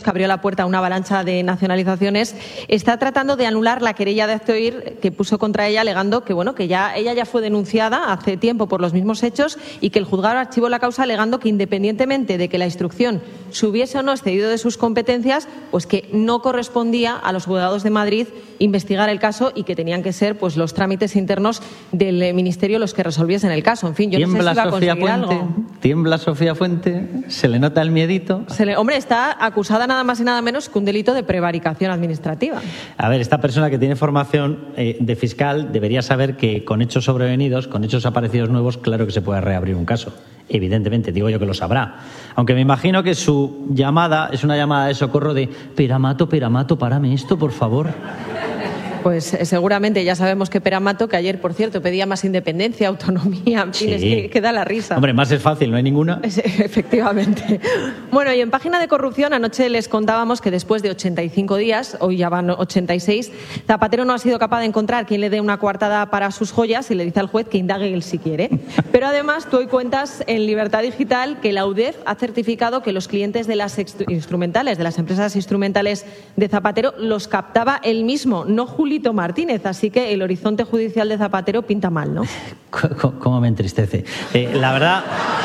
que abrió la puerta a una avalancha de nacionalizaciones, está tratando de anular la querella de Hazte que puso contra ella, alegando que ella ya fue denunciada hace tiempo por los mismos hechos y que el juzgado archivó la causa, alegando que independientemente de que la instrucción se hubiese o no excedido de sus competencias, pues que no correspondía a los juzgados de Madrid investigar el caso y que tenían que ser pues los trámites internos del Ministerio los que resolviesen el caso. En fin, yo no sé si va a conseguir algo. Tiembla Sofía Fuente, se le nota el miedito. Hombre, está acusada nada más y nada menos que un delito de prevaricación administrativa. A ver, esta persona que tiene formación de fiscal debería saber que con hechos sobrevenidos, con hechos aparecidos nuevos, claro que se puede reabrir un caso. Evidentemente, digo yo que lo sabrá. Aunque me imagino que su llamada es una llamada de socorro de Peramato, párame esto, por favor. Pues seguramente ya sabemos que Peramato, que ayer, por cierto, pedía más independencia, autonomía, en fin, sí. Es que da la risa. Hombre, más es fácil, no hay ninguna. Efectivamente. Bueno, y en página de corrupción, anoche les contábamos que después de 85 días, hoy ya van 86, Zapatero no ha sido capaz de encontrar quien le dé una coartada para sus joyas y le dice al juez que indague él si quiere. Pero además, tú hoy cuentas en Libertad Digital que la UDEF ha certificado que los clientes de las instrumentales, de las empresas instrumentales de Zapatero, los captaba él mismo, no Julito Martínez, así que el horizonte judicial de Zapatero pinta mal, ¿no? ¿Cómo me entristece? La verdad...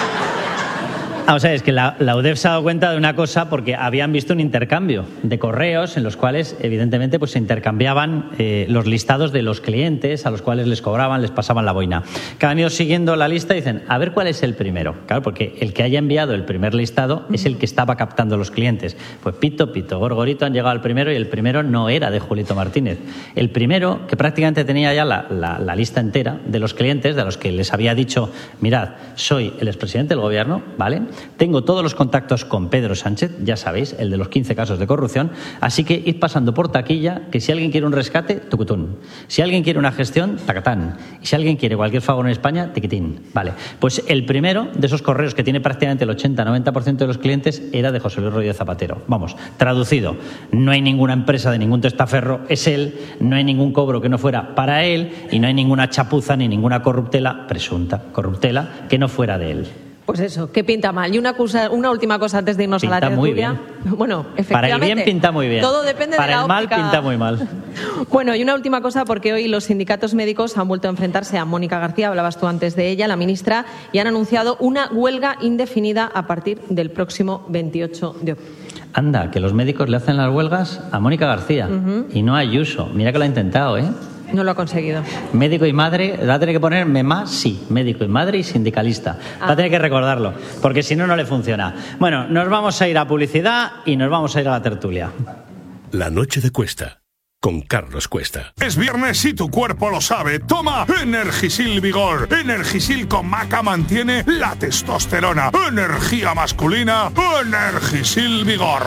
Vamos a ver, es que la UDEF se ha dado cuenta de una cosa porque habían visto un intercambio de correos en los cuales, evidentemente, pues se intercambiaban los listados de los clientes a los cuales les cobraban, les pasaban la boina. Que han ido siguiendo la lista y dicen, a ver cuál es el primero. Claro, porque el que haya enviado el primer listado es el que estaba captando los clientes. Pues pito, gorgorito, han llegado al primero y el primero no era de Julito Martínez. El primero, que prácticamente tenía ya la lista entera de los clientes, de los que les había dicho, mirad, soy el expresidente del gobierno, ¿vale? Tengo todos los contactos con Pedro Sánchez, ya sabéis, el de los 15 casos de corrupción, así que id pasando por taquilla, que si alguien quiere un rescate, tucutún. Si alguien quiere una gestión, tacatán. Y si alguien quiere cualquier favor en España, tiquitín. Vale, pues el primero de esos correos que tiene prácticamente el 80-90% de los clientes era de José Luis Rodríguez Zapatero. Vamos, traducido, no hay ninguna empresa de ningún testaferro, es él, no hay ningún cobro que no fuera para él y no hay ninguna chapuza ni ninguna corruptela, presunta corruptela, que no fuera de él. Pues eso, que pinta mal. Y una última cosa antes de irnos pinta a la tertulia. Muy bien. Bueno, efectivamente. Para el bien pinta muy bien. Todo depende para de la óptica. Para el mal pinta muy mal. Bueno, y una última cosa, porque hoy los sindicatos médicos han vuelto a enfrentarse a Mónica García, hablabas tú antes de ella, la ministra, y han anunciado una huelga indefinida a partir del próximo 28 de octubre. Anda, que los médicos le hacen las huelgas a Mónica García y no a Ayuso. Mira que lo ha intentado, ¿eh? No lo ha conseguido. Médico y madre, va a tener que poner memá, sí, médico y madre y sindicalista. Va a tener que recordarlo, porque si no, no le funciona. Bueno, nos vamos a ir a publicidad y nos vamos a ir a la tertulia. La noche de Cuesta, con Carlos Cuesta. Es viernes y tu cuerpo lo sabe. Toma Energisil Vigor. Energisil con maca mantiene la testosterona. Energía masculina. Energisil Vigor.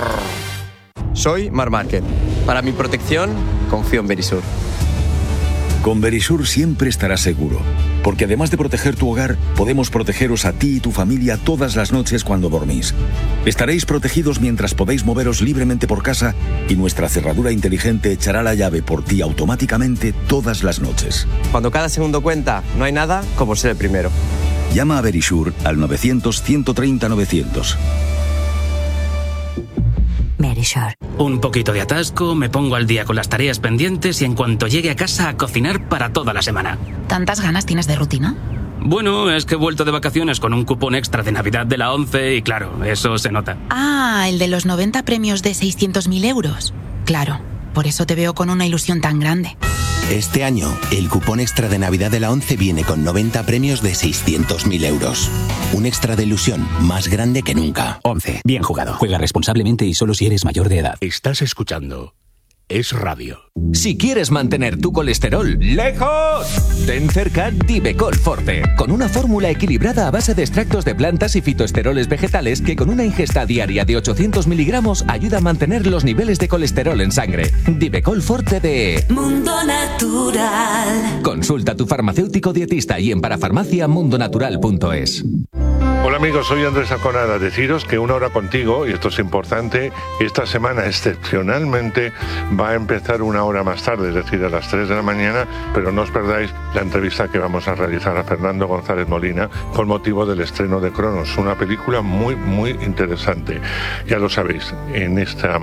Soy Marc Márquez. Para mi protección, confío en Verisur. Con Verisur siempre estarás seguro, porque además de proteger tu hogar, podemos protegeros a ti y tu familia todas las noches cuando dormís. Estaréis protegidos mientras podéis moveros libremente por casa y nuestra cerradura inteligente echará la llave por ti automáticamente todas las noches. Cuando cada segundo cuenta, no hay nada como ser el primero. Llama a Verisur al 900-130-900. Verisur. Un poquito de atasco, me pongo al día con las tareas pendientes y en cuanto llegue a casa a cocinar para toda la semana. ¿Tantas ganas tienes de rutina? Bueno, es que he vuelto de vacaciones con un cupón extra de Navidad de la ONCE y claro, eso se nota. Ah, el de los 90 premios de 600.000 euros. Claro, por eso te veo con una ilusión tan grande. Este año, el cupón extra de Navidad de la ONCE viene con 90 premios de 600.000 euros. Un extra de ilusión más grande que nunca. ONCE. Bien jugado. Juega responsablemente y solo si eres mayor de edad. Estás escuchando Es Radio. Si quieres mantener tu colesterol lejos, ten cerca Divecol Forte, con una fórmula equilibrada a base de extractos de plantas y fitoesteroles vegetales que con una ingesta diaria de 800 miligramos ayuda a mantener los niveles de colesterol en sangre. Divecol Forte de Mundo Natural. Consulta a tu farmacéutico dietista y en parafarmaciamundonatural.es. Hola amigos, soy Andrés Aconada. Deciros que Una Hora Contigo, y esto es importante, esta semana excepcionalmente va a empezar una hora más tarde, es decir, a las 3 de la mañana, pero no os perdáis la entrevista que vamos a realizar a Fernando González Molina con motivo del estreno de Cronos, una película muy, muy interesante. Ya lo sabéis, en esta